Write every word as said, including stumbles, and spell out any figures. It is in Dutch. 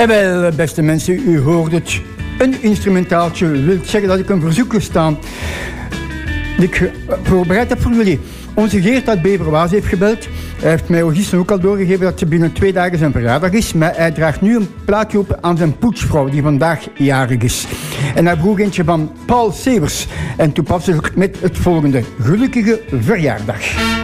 En wel, beste mensen, u hoort het. Een instrumentaaltje wil zeggen dat ik een verzoek staan dat ik voorbereid heb voor jullie. Onze Geert uit Beverwaas heeft gebeld. Hij heeft mij gisteren ook al doorgegeven dat ze binnen twee dagen zijn verjaardag is. Maar hij draagt nu een plaatje op aan zijn poetsvrouw die vandaag jarig is. En hij vroeg eentje van Paul Severs. En toepasselijk met het volgende. Gelukkige verjaardag.